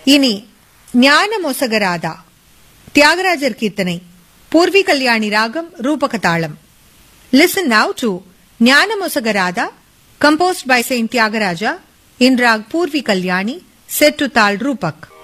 இனி ஞானமொசகராதா தியாகராஜர் கீர்த்தனை பூர்வி கல்யாணி ராகம் ரூபக தாளம். Listen now to ஞானமொசகராதா composed by Saint Tyagaraja in rag Purvi Kalyani set to Tal Rupak.